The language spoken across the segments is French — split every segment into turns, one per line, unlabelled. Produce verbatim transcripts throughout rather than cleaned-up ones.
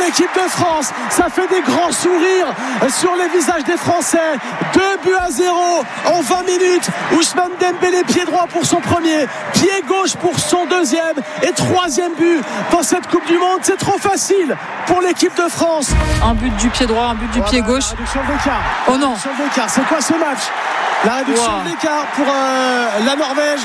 l'équipe de France. Ça fait des grands sourires sur les visages des Français. Deux buts à zéro en vingt minutes. Ousmane Dembélé, pied droit pour son premier, pied gauche pour son deuxième et troisième but dans cette Coupe du Monde. C'est trop facile pour l'équipe de France.
Un but du pied droit, un but du
voilà,
pied gauche.
La réduction de l'écart.
Oh non.
La réduction de l'écart. C'est quoi ce match? La réduction wow. de l'écart pour euh, la Norvège.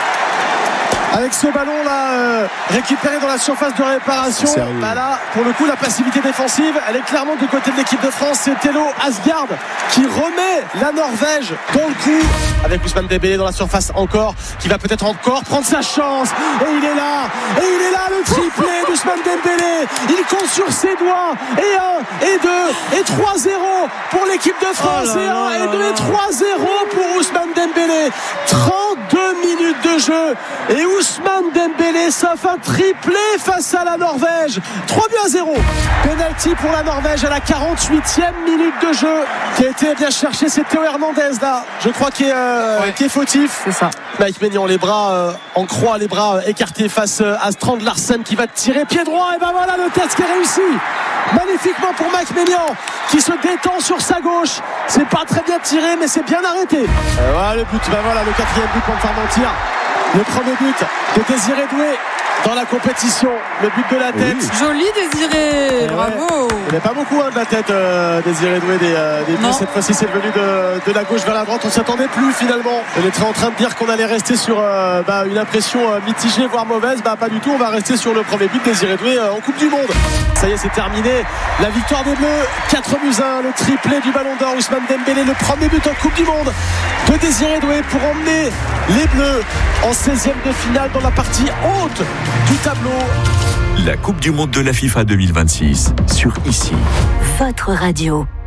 Avec ce ballon là euh, récupéré dans la surface de réparation, bah là pour le coup la passivité défensive elle est clairement du côté de l'équipe de France. C'est Thelo Asgard qui remet la Norvège dans le coup avec Ousmane Dembélé dans la surface encore, qui va peut-être encore prendre sa chance, et il est là et il est là le triplé d'Ousmane Dembélé. Il compte sur ses doigts, et un et deux et trois zéro pour l'équipe de France, oh et un et deux et trois zéro pour Ousmane Dembélé. Trente-deux minutes de jeu et Ousmane Dembélé s'offre un triplé face à la Norvège. Trois buts à zéro. Penalty pour la Norvège à la quarante-huitième minute de jeu, qui a été bien cherché. C'est Théo Hernandez là, je crois, qui est, euh, ouais. qui est fautif.
C'est ça.
Mike Maignan, les bras euh, en croix, les bras euh, écartés face euh, à Strand Larsen qui va tirer pied droit. Et ben voilà le test qui est réussi magnifiquement pour Mike Maignan qui se détend sur sa gauche. C'est pas très bien tiré mais c'est bien arrêté. Euh, voilà le but, ben voilà le quatrième but pour me faire mentir. Le premier but de Désiré Doué dans la compétition, le but de la tête.
Oui. Joli Désiré, et bravo.
Ouais. Il n'y a pas beaucoup hein, de la tête, euh, Désiré Doué des, euh, des buts. Cette fois-ci, c'est venu de, de la gauche vers la droite. On ne s'attendait plus finalement. On était en train de dire qu'on allait rester sur euh, bah, une impression euh, mitigée, voire mauvaise. Bah, pas du tout. On va rester sur le premier but de Désiré Doué euh, en Coupe du Monde. Ça y est, c'est terminé. La victoire des Bleus, quatre buts à un. Le triplé du Ballon d'Or, Ousmane Dembélé, le premier but en Coupe du Monde de Désiré Doué pour emmener les Bleus en seizième de finale dans la partie haute du tableau.
La Coupe du Monde de la FIFA deux mille vingt-six sur Ici.
Votre radio.